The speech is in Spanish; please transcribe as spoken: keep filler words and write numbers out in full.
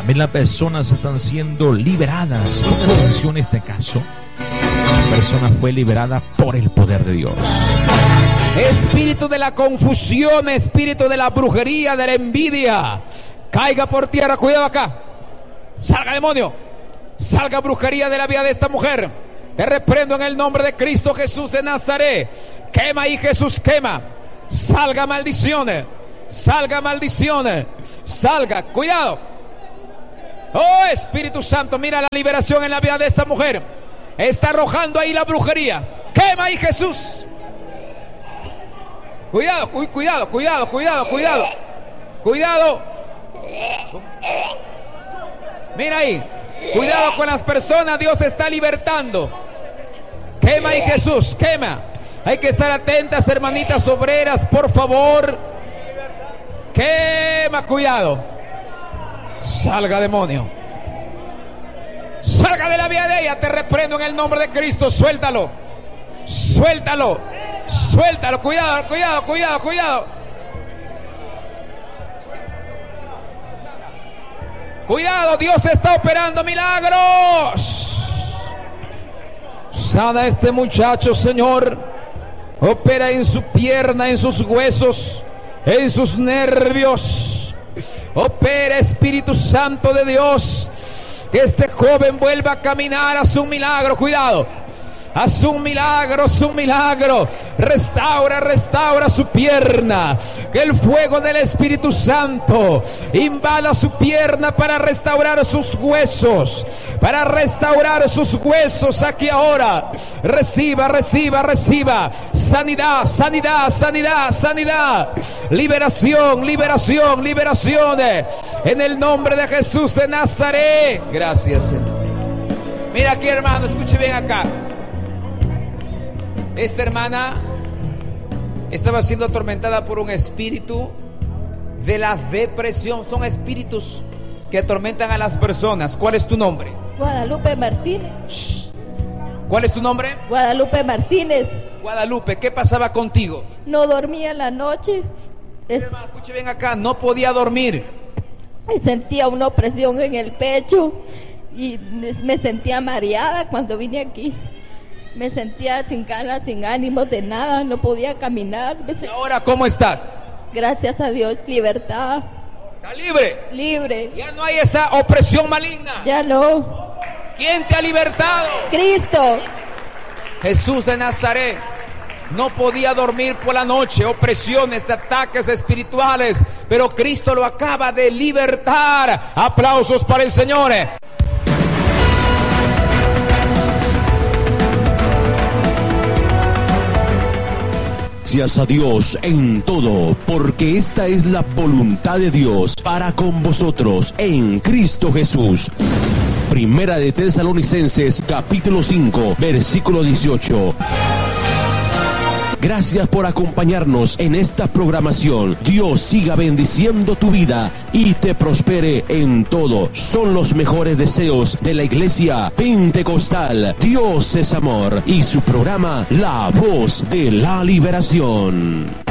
Las personas están siendo liberadas. ¿Cómo funciona este caso? La persona fue liberada por el poder de Dios. Espíritu de la confusión, espíritu de la brujería, de la envidia, caiga por tierra. Cuidado acá. Salga, demonio. Salga brujería de la vida de esta mujer. Te reprendo en el nombre de Cristo Jesús de Nazaret. Quema ahí, Jesús, quema. Salga maldiciones. Salga maldiciones. Salga. Cuidado. Oh, Espíritu Santo, mira la liberación en la vida de esta mujer. Está arrojando ahí la brujería. Quema ahí, Jesús. Cuidado, cu- cuidado, cuidado, cuidado, cuidado. Cuidado. Mira ahí. Cuidado con las personas, Dios está libertando. Quema ahí, Jesús, quema. Hay que estar atentas, hermanitas obreras, por favor. Quema, cuidado. Salga, demonio. Salga de la vida de ella. Te reprendo en el nombre de Cristo. Suéltalo. Suéltalo. Suéltalo. Cuidado, cuidado, cuidado, cuidado. Cuidado, Dios está operando milagros. Sana a este muchacho, Señor. Opera en su pierna, en sus huesos, en sus nervios. Opera, Espíritu Santo de Dios, que este joven vuelva a caminar a su milagro. Cuidado, haz un milagro, haz un milagro. Restaura, restaura su pierna. Que el fuego del Espíritu Santo invada su pierna para restaurar sus huesos. Para restaurar sus huesos aquí ahora. Reciba, reciba, reciba. Sanidad, sanidad, sanidad, sanidad. Liberación, liberación, liberación. En el nombre de Jesús de Nazaret. Gracias, Señor. Mira aquí, hermano, escuche bien acá. Esta hermana estaba siendo atormentada por un espíritu de la depresión. Son espíritus que atormentan a las personas. ¿Cuál es tu nombre? Guadalupe Martínez. Shh. ¿Cuál es tu nombre? Guadalupe Martínez. Guadalupe, ¿qué pasaba contigo? No dormía en la noche. Es... Hermana, escuche bien acá, no podía dormir. Sentía una opresión en el pecho y me sentía mareada cuando vine aquí. Me sentía sin ganas, sin ánimos de nada, no podía caminar. ¿Y ahora cómo estás? Gracias a Dios, libertad. ¿Estás libre? Libre. Ya no hay esa opresión maligna. Ya no. ¿Quién te ha libertado? Cristo. Jesús de Nazaret. No podía dormir por la noche, opresiones, de ataques espirituales, pero Cristo lo acaba de libertar. Aplausos para el Señor. Gracias a Dios en todo, porque esta es la voluntad de Dios para con vosotros en Cristo Jesús. Primera de Tesalonicenses, capítulo cinco, versículo dieciocho. Gracias por acompañarnos en esta programación. Dios siga bendiciendo tu vida y te prospere en todo. Son los mejores deseos de la Iglesia Pentecostal. Dios es amor y su programa La Voz de la Liberación.